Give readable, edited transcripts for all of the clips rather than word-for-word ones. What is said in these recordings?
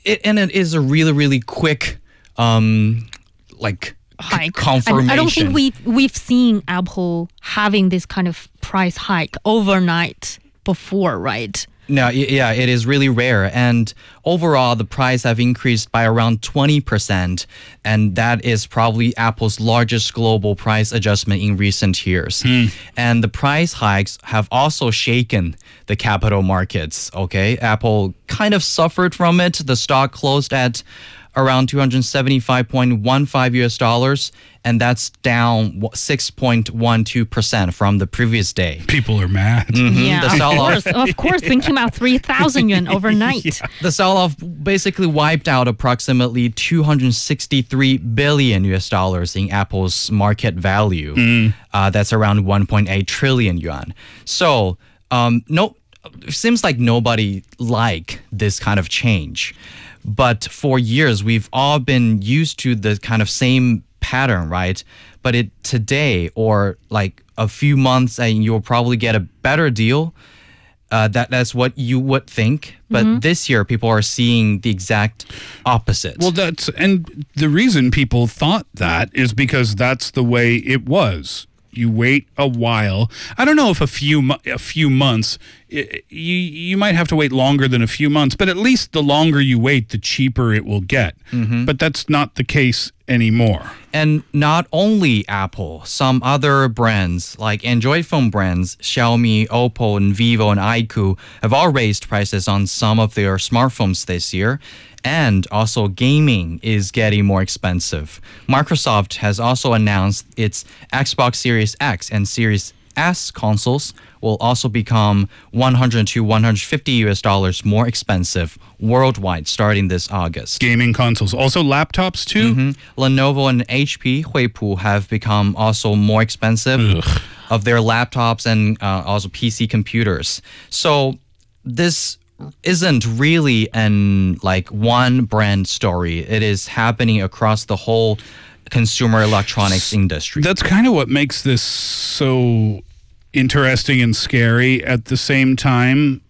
it is a really, really quick, hike. confirmation. I don't think we've seen Apple having this kind of price hike overnight before, right? No, yeah, it is really rare. And overall, the price have increased by around 20%. And that is probably Apple's largest global price adjustment in recent years. And the price hikes have also shaken the capital markets, okay? Apple kind of suffered from it. The stock closed at around $275.15 US, and that's down 6.12% from the previous day. People are mad. Yeah, The of course, thinking about 3,000 yuan overnight. The sell-off basically wiped out approximately $263 billion US in Apple's market value. That's around 1.8 trillion yuan. So, it seems like nobody like this kind of change. But for years, we've all been used to the kind of same pattern, right? But today or like a few months, and you'll probably get a better deal. That's what you would think. But this year, people are seeing the exact opposite. Well, and the reason people thought that is because that's the way it was. You wait a while. I don't know if a few months. You might have to wait longer than a few months, but at least the longer you wait, the cheaper it will get. But that's not the case anymore. And not only Apple, some other brands like Android phone brands, Xiaomi, Oppo, and Vivo, and iQOO have all raised prices on some of their smartphones this year. And also gaming is getting more expensive. Microsoft has also announced its Xbox Series X and Series S consoles will also become $100 to $150 US more expensive worldwide starting this August. Gaming consoles. Also laptops too? Lenovo and HP, Huipu, have become also more expensive of their laptops and also PC computers. So this isn't really an one brand story. It is happening across the whole consumer electronics industry. That's kind of what makes this so interesting and scary at the same time.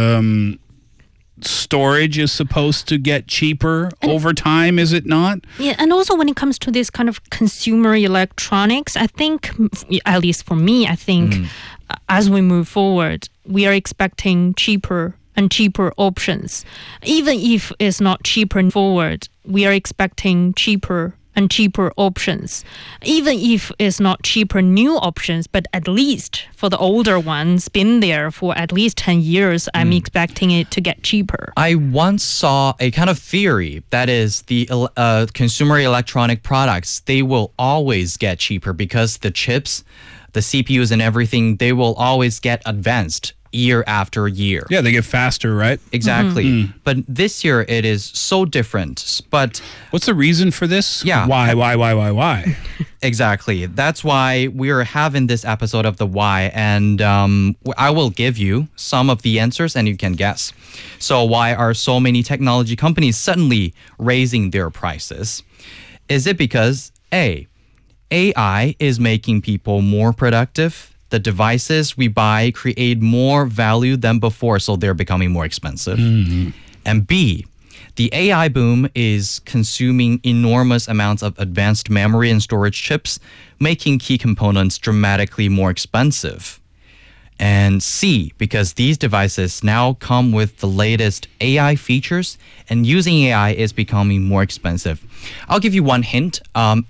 Storage is supposed to get cheaper over time, is it not? Yeah, and also when it comes to this kind of consumer electronics, I think, at least for me, I think as we move forward, we are expecting cheaper and cheaper options. Even if it's not cheaper forward, we are expecting cheaper and cheaper options. Even if it's not cheaper new options, but at least for the older ones, been there for at least 10 years, I'm expecting it to get cheaper. I once saw a kind of theory that is the consumer electronic products, they will always get cheaper because the chips, the CPUs and everything, they will always get advanced year after year. Yeah, they get faster, right? Exactly. But this year it is so different. But what's the reason for this? Yeah. Why? Exactly. That's why we're having this episode of The Why. And I will give you some of the answers and you can guess. So why are so many technology companies suddenly raising their prices? Is it because AI is making people more productive? The devices we buy create more value than before, so they're becoming more expensive. And B, the AI boom is consuming enormous amounts of advanced memory and storage chips, making key components dramatically more expensive. And C, because these devices now come with the latest AI features and using AI is becoming more expensive. I'll give you one hint.